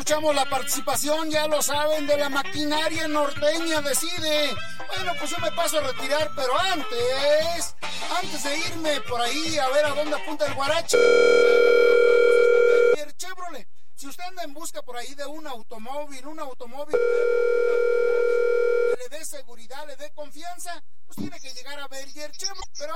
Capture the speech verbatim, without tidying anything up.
escuchamos la participación, ya lo saben, de la maquinaria norteña decide. Bueno, pues yo me paso a retirar, pero antes, antes de irme por ahí a ver a dónde apunta el guarache, Chevrolet, si usted anda en busca por ahí de un automóvil, un automóvil que le dé seguridad, le dé confianza, pues tiene que llegar a Berger Chevrolet. Pero